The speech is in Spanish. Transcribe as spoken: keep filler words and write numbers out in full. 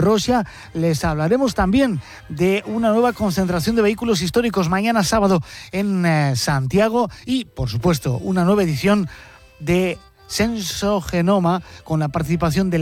Rosia. Les hablaremos también de una nueva concentración de vehículos históricos mañana sábado en eh, Santiago y, por supuesto, una nueva edición de Senso Genoma con la participación de